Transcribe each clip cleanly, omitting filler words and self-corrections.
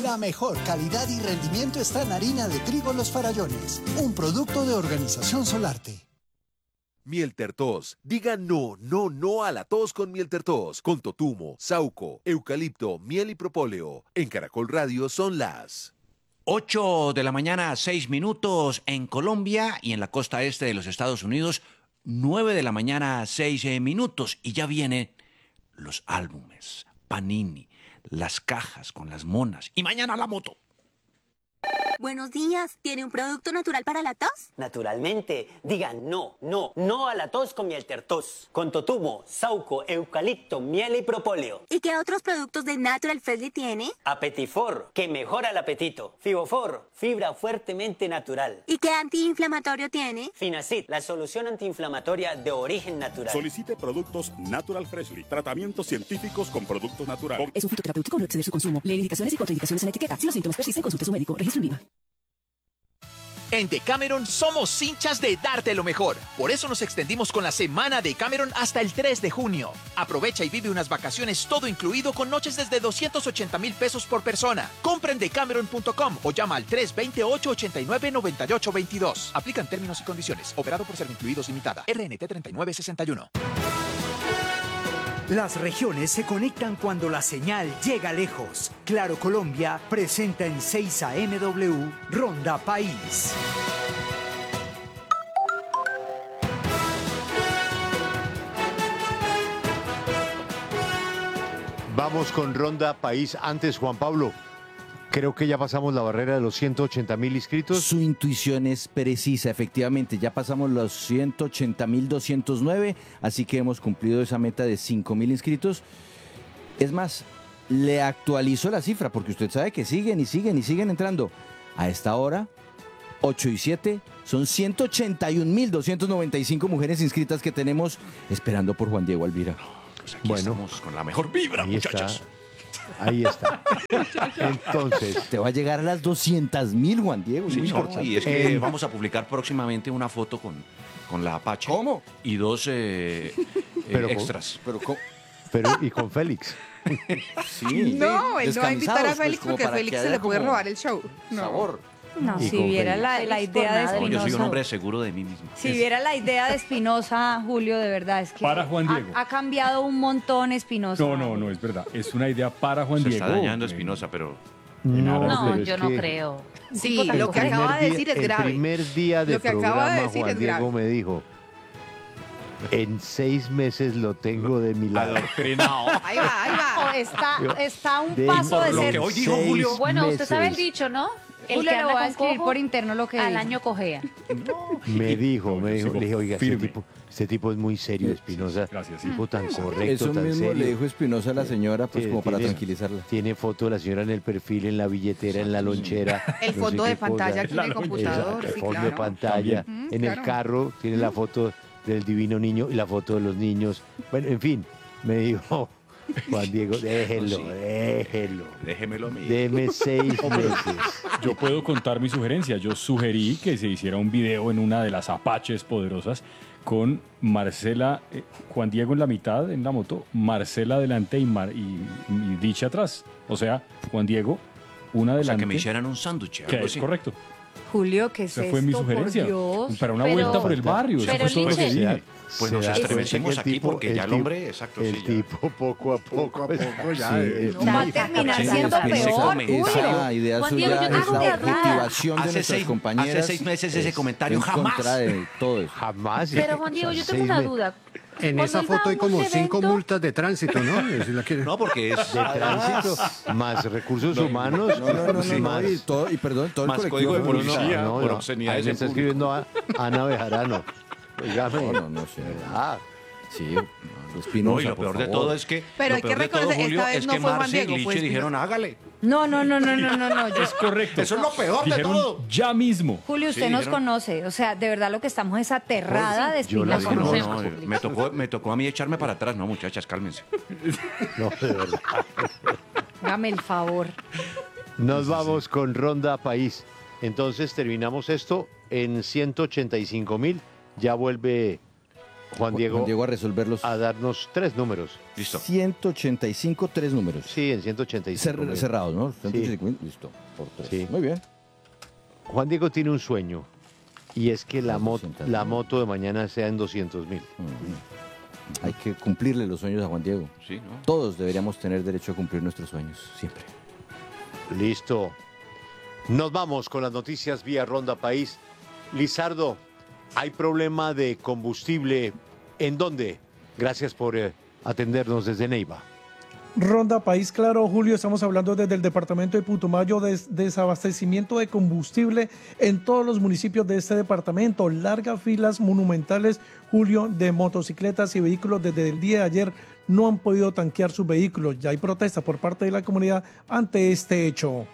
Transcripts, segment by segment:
La mejor calidad y rendimiento está en harina de trigo Los Farallones, un producto de Organización Solarte. Miel Tertos. Diga no, no, no a la tos con Miel Tertos. Con totumo, sauco, eucalipto, miel y propóleo. En Caracol Radio son las 8 de la mañana, 6 minutos en Colombia y en la costa este de los Estados Unidos, 9 de la mañana, 6 minutos. Y ya vienen los álbumes, Panini, las cajas con las monas y mañana la moto. Buenos días. ¿Tiene un producto natural para la tos? Naturalmente. Digan no, no, no a la tos con Miel Tertos. Con totumo, sauco, eucalipto, miel y propóleo. ¿Y qué otros productos de Natural Freshly tiene? Apetifor, que mejora el apetito. Fibofor, fibra fuertemente natural. ¿Y qué antiinflamatorio tiene? Finacid, la solución antiinflamatoria de origen natural. Solicite productos Natural Freshly. Tratamientos científicos con productos naturales. Es un fitoterapéutico, no exceder su consumo. Lee indicaciones y contraindicaciones en la etiqueta. Si los síntomas persisten, consulte a su médico. Registro en IVA. En Decameron somos hinchas de darte lo mejor. Por eso nos extendimos con la semana de Decameron hasta el 3 de junio. Aprovecha y vive unas vacaciones todo incluido con noches desde 280,000 pesos por persona. Compra en decameron.com o llama al 320-889-9822. Aplican términos y condiciones. Operado por Servincluidos Limitada. RNT 3961. Las regiones se conectan cuando la señal llega lejos. Claro Colombia presenta en 6 AMW Ronda País. Vamos con Ronda País. Antes, Juan Pablo, creo que ya pasamos la barrera de los 180.000 inscritos. Su intuición es precisa, efectivamente. Ya pasamos los 180.209, así que hemos cumplido esa meta de 5.000 inscritos. Es más, le actualizo la cifra, porque usted sabe que siguen y siguen y siguen entrando. A esta hora, 8 y 7, son 181.295 mujeres inscritas que tenemos esperando por Juan Diego Alvira. Pues aquí estamos con la mejor vibra, muchachos. Ahí está. Entonces, te va a llegar a las 200.000, Juan Diego. Sí, y es que vamos a publicar próximamente una foto con la Apache. ¿Cómo? Y dos extras. Pero y con Félix. Sí. No, él no va a invitar a Félix pues, porque Félix se le puede robar el show. No. Sabor. No, si viera la idea de Espinosa. Yo soy un hombre seguro de mí mismo. Si viera la idea de Espinosa, Julio, de verdad, es que para Juan Diego. Ha cambiado un montón Espinosa. No, es verdad. Es una idea para Juan Diego. Se está dañando Espinosa, pero... No, yo no creo. Sí, lo que acaba de decir es grave. El primer día de programa, Juan Diego me dijo, en 6 meses lo tengo de mi lado. Adoctrinado. Ahí va. Está un paso de ser... Lo que hoy dijo Julio. Bueno, usted sabe el dicho, ¿no? El Julio que le va a anda escribir con por interno lo que al dijo. año cojea. Me dijo, le dije, oiga, este tipo es muy serio, Espinosa. Gracias, tipo tan correcto, Eso tan mismo serio. le dijo Espinosa a la señora, pues como para tranquilizarla. Tiene foto de la señora en el perfil, en la billetera, en la lonchera. El fondo de pantalla aquí en el computador. El Sí, fondo claro. de pantalla. En el carro tiene la foto del divino niño y la foto de los niños. Bueno, en fin, me dijo... Juan Diego, déjelo. Déjemelo a mí. Deme 6 meses. Yo puedo contar mi sugerencia. Yo sugerí que se hiciera un video en una de las Apaches poderosas con Marcela, Juan Diego en la mitad en la moto, Marcela adelante y Dicha atrás. O sea, Juan Diego, una adelante. O sea, que me hicieran un sándwich. Que es correcto. Julio, ¿qué es Esa esto? fue mi sugerencia. Por Dios. Para una vuelta por el barrio. Pero Eso fue todo lo que dije. Pues nos estremecimos aquí porque ya el hombre, exacto. El tipo poco a poco ya. Va a terminar siendo peor, Esa idea Juan suya Diego, yo es tengo la una duda. objetivación de Hace nuestras compañeras. Hace 6 meses ese comentario en jamás. contra de todo eso. Jamás. Pero Juan Diego, yo tengo una duda. En esa foto hay como 5 multas de tránsito, ¿no? No, porque es de tránsito, más recursos humanos. No, y todo, y perdón, todo más el colectivo código de policía, no, por no. obscenidades Ahí me en está público. escribiendo Ana Bejarano. Oígame. No sé. Ah, Sí, No, Espinosa, y lo por peor de favor. todo es que. Pero hay lo que peor de todo, reconocer, Julio, esta vez es no que fue Juan Marce y Diego, fue Liche dijeron, Espinosa. hágale. No. Es correcto. Eso es lo peor de Dijeron todo. ya mismo. Julio, usted Sí, nos dijeron- conoce. O sea, de verdad lo que estamos es aterrada de Yo la Espinosa. conozco. No, me tocó a mí echarme para atrás. No, muchachas, cálmense. no, de verdad. Hágame el favor. Nos vamos con Ronda País. Entonces terminamos esto en 185.000. Ya vuelve Juan Diego a resolverlos. A darnos 3 números. Listo. 185, 3 números. Sí, en 185. Cerrados, ¿no? Sí. 185, listo. Por 3. Sí. Muy bien. Juan Diego tiene un sueño y es que la moto de mañana sea en 200.000. Hay que cumplirle los sueños a Juan Diego. Sí, ¿no? Todos deberíamos tener derecho a cumplir nuestros sueños, siempre. Listo. Nos vamos con las noticias vía Ronda País. Lizardo, ¿hay problema de combustible? ¿En dónde? Gracias por atendernos desde Neiva. Ronda País, claro, Julio, estamos hablando desde el departamento de Putumayo de desabastecimiento de combustible en todos los municipios de este departamento. Largas filas monumentales, Julio, de motocicletas y vehículos desde el día de ayer no han podido tanquear sus vehículos. Ya hay protesta por parte de la comunidad ante este hecho.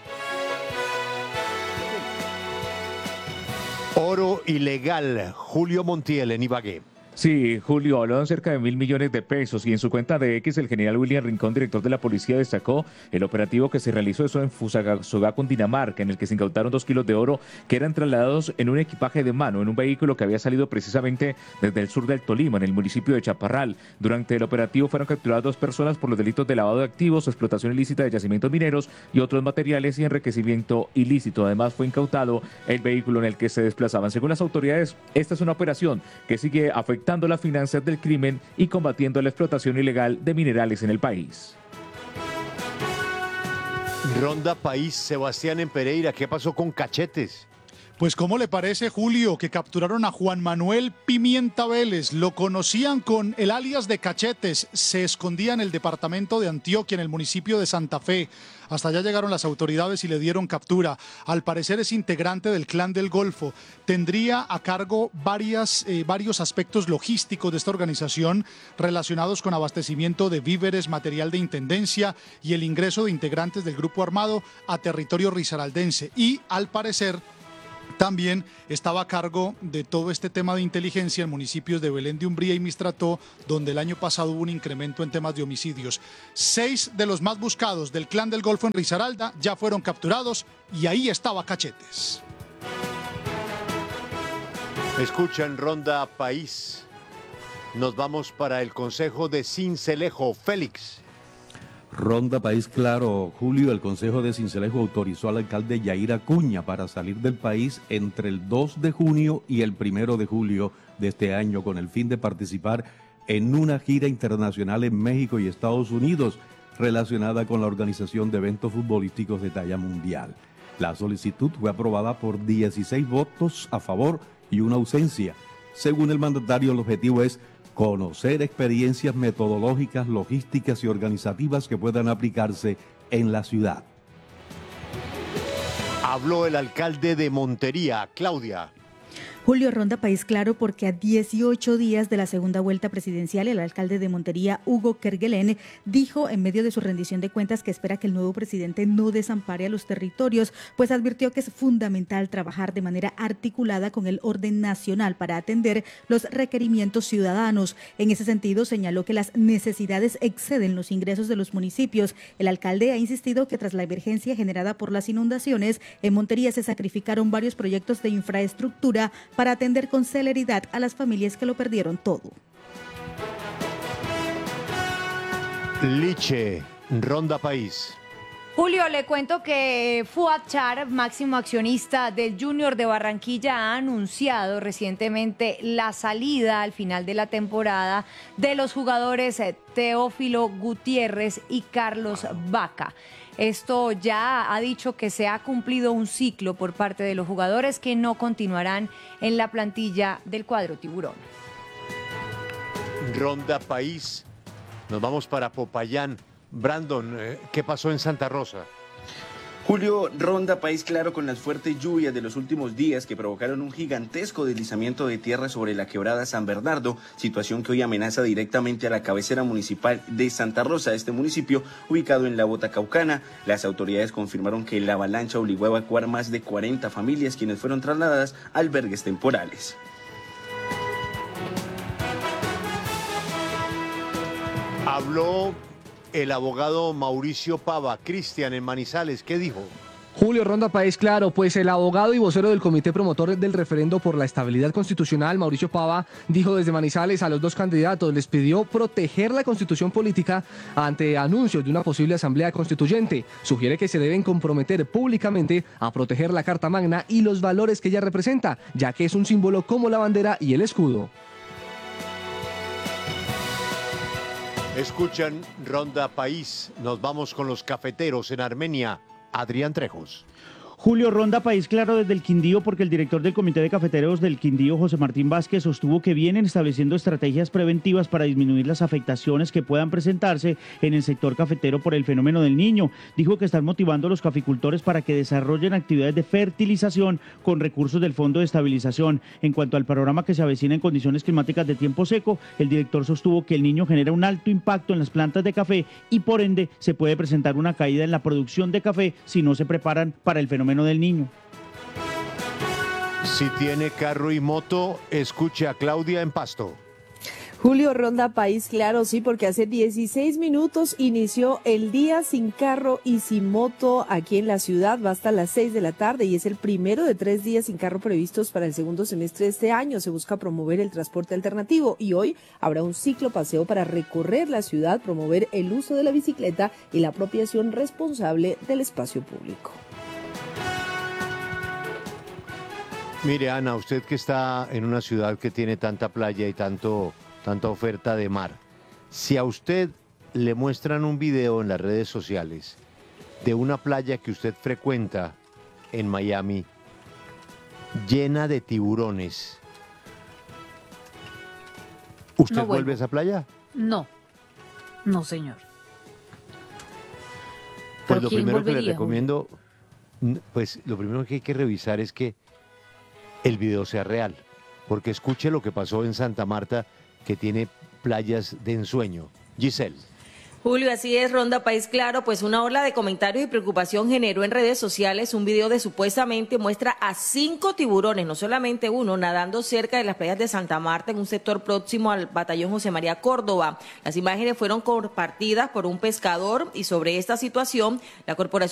Oro ilegal, Julio Montiel en Ibagué. Sí, Julio, habló de cerca de 1.000 millones de pesos y en su cuenta de X el general William Rincón, director de la policía, destacó el operativo que se realizó en Fusagasugá, Cundinamarca, en el que se incautaron 2 kilos de oro que eran trasladados en un equipaje de mano en un vehículo que había salido precisamente desde el sur del Tolima, en el municipio de Chaparral. Durante el operativo fueron capturadas 2 personas por los delitos de lavado de activos, explotación ilícita de yacimientos mineros y otros materiales y enriquecimiento ilícito. Además fue incautado el vehículo en el que se desplazaban. Según las autoridades, esta es una operación que sigue afectando las finanzas del crimen y combatiendo la explotación ilegal de minerales en el país. Ronda País, Sebastián en Pereira, ¿qué pasó con Cachetes? Pues ¿cómo le parece, Julio, que capturaron a Juan Manuel Pimienta Vélez? Lo conocían con el alias de Cachetes, se escondía en el departamento de Antioquia, en el municipio de Santa Fe. Hasta allá llegaron las autoridades y le dieron captura. Al parecer es integrante del Clan del Golfo. Tendría a cargo varios aspectos logísticos de esta organización relacionados con abastecimiento de víveres, material de intendencia y el ingreso de integrantes del grupo armado a territorio risaraldense. Y al parecer también estaba a cargo de todo este tema de inteligencia en municipios de Belén de Umbría y Mistrató, donde el año pasado hubo un incremento en temas de homicidios. 6 de los más buscados del Clan del Golfo en Risaralda ya fueron capturados y ahí estaba Cachetes. Escuchan Ronda País. Nos vamos para el Consejo de Sincelejo. Félix. Ronda País, claro, Julio, el Consejo de Sincelejo autorizó al alcalde Yair Acuña para salir del país entre el 2 de junio y el 1 de julio de este año con el fin de participar en una gira internacional en México y Estados Unidos relacionada con la organización de eventos futbolísticos de talla mundial. La solicitud fue aprobada por 16 votos a favor y una ausencia. Según el mandatario, el objetivo es conocer experiencias metodológicas, logísticas y organizativas que puedan aplicarse en la ciudad. Habló el alcalde de Montería, Claudia. Julio, Ronda País, claro, porque a 18 días de la segunda vuelta presidencial, el alcalde de Montería, Hugo Kerguelen, dijo en medio de su rendición de cuentas que espera que el nuevo presidente no desampare a los territorios, pues advirtió que es fundamental trabajar de manera articulada con el orden nacional para atender los requerimientos ciudadanos. En ese sentido, señaló que las necesidades exceden los ingresos de los municipios. El alcalde ha insistido que tras la emergencia generada por las inundaciones, en Montería se sacrificaron varios proyectos de infraestructura para atender con celeridad a las familias que lo perdieron todo. Liche, Ronda País. Julio, le cuento que Fuad Char, máximo accionista del Junior de Barranquilla, ha anunciado recientemente la salida al final de la temporada de los jugadores Teófilo Gutiérrez y Carlos Vaca. Esto ya ha dicho que se ha cumplido un ciclo por parte de los jugadores que no continuarán en la plantilla del cuadro tiburón. Ronda País. Nos vamos para Popayán. Brandon, ¿qué pasó en Santa Rosa? Julio, Ronda País, claro, con las fuertes lluvias de los últimos días que provocaron un gigantesco deslizamiento de tierra sobre la quebrada San Bernardo, situación que hoy amenaza directamente a la cabecera municipal de Santa Rosa, este municipio ubicado en la Botacaukana. Las autoridades confirmaron que la avalancha obligó a evacuar más de 40 familias, quienes fueron trasladadas a albergues temporales. Habló el abogado Mauricio Pava. Cristian en Manizales, ¿qué dijo? Julio, Ronda País Claro, pues el abogado y vocero del comité promotor del referendo por la estabilidad constitucional, Mauricio Pava, dijo desde Manizales a los dos candidatos, les pidió proteger la constitución política ante anuncios de una posible asamblea constituyente. Sugiere que se deben comprometer públicamente a proteger la Carta Magna y los valores que ella representa, ya que es un símbolo como la bandera y el escudo. Escuchan Ronda País. Nos vamos con los cafeteros en Armenia. Adrián Trejos. Julio, Ronda País Claro desde el Quindío, porque el director del Comité de Cafeteros del Quindío, José Martín Vázquez, sostuvo que vienen estableciendo estrategias preventivas para disminuir las afectaciones que puedan presentarse en el sector cafetero por el fenómeno del Niño. Dijo que están motivando a los caficultores para que desarrollen actividades de fertilización con recursos del Fondo de Estabilización. En cuanto al panorama que se avecina en condiciones climáticas de tiempo seco, el director sostuvo que el Niño genera un alto impacto en las plantas de café y por ende se puede presentar una caída en la producción de café si no se preparan para el fenómeno del Niño. Si tiene carro y moto, escuche a Claudia en Pasto. Julio, Ronda País Claro, sí, porque hace 16 minutos inició el día sin carro y sin moto aquí en la ciudad. Va hasta las 6 de la tarde y es el primero de 3 días sin carro previstos para el segundo semestre de este año. Se busca promover el transporte alternativo y hoy habrá un ciclopaseo para recorrer la ciudad, promover el uso de la bicicleta y la apropiación responsable del espacio público. Mire, Ana, usted que está en una ciudad que tiene tanta playa y tanta oferta de mar, si a usted le muestran un video en las redes sociales de una playa que usted frecuenta en Miami, llena de tiburones, ¿usted No vuelve vuelvo. a esa playa? No, no señor. Pues ¿Pero lo quién primero que le volvería, recomiendo, pues lo primero que hay que revisar es que el video sea real, porque escuche lo que pasó en Santa Marta, que tiene playas de ensueño. Giselle. Julio, así es, Ronda País Claro, pues una ola de comentarios y preocupación generó en redes sociales un video de supuestamente muestra a 5 tiburones, no solamente uno, nadando cerca de las playas de Santa Marta en un sector próximo al batallón José María Córdoba. Las imágenes fueron compartidas por un pescador y sobre esta situación la corporación